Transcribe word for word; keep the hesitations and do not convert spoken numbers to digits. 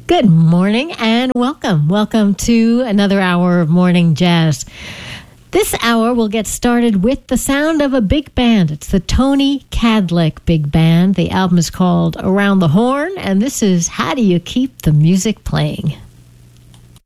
Good morning and welcome. Welcome to another hour of Morning Jazz. This hour will get started with the sound of a big band. It's the Tony Kadleck Big Band. The album is called Around the Horn, and this is How Do You Keep the Music Playing?